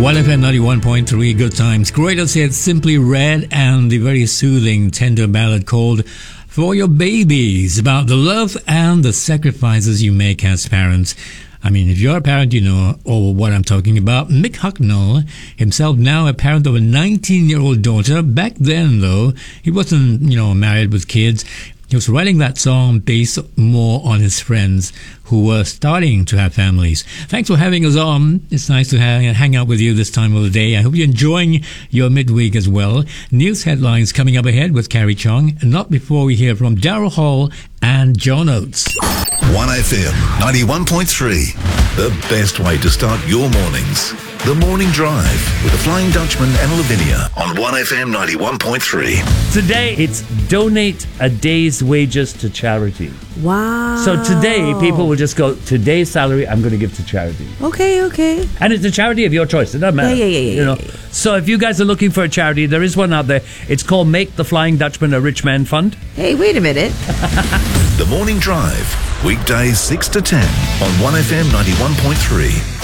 1FM 91.3, Good Times. Greatest hits, Simply Red, and the very soothing, tender ballad called For Your Babies, about the love and the sacrifices you make as parents. I mean, if you're a parent, you know what I'm talking about. Mick Hucknall, himself now a parent of a 19-year-old daughter. Back then, though, he wasn't, married with kids. He was writing that song based more on his friends who were starting to have families. Thanks for having us on. It's nice to hang out with you this time of the day. I hope you're enjoying your midweek as well. News headlines coming up ahead with Carrie Chong, and not before we hear from Daryl Hall and John Oates. 1FM 91.3, the best way to start your mornings. The Morning Drive with the Flying Dutchman and Lavinia on 1FM 91.3. Today, it's donate a day's wages to charity. Wow. So today, people will just go, today's salary, I'm going to give to charity. Okay. And it's a charity of your choice. It doesn't matter. Yeah. So if you guys are looking for a charity, there is one out there. It's called Make the Flying Dutchman a Rich Man Fund. Hey, wait a minute. The Morning Drive, weekdays 6 to 10 on 1FM 91.3.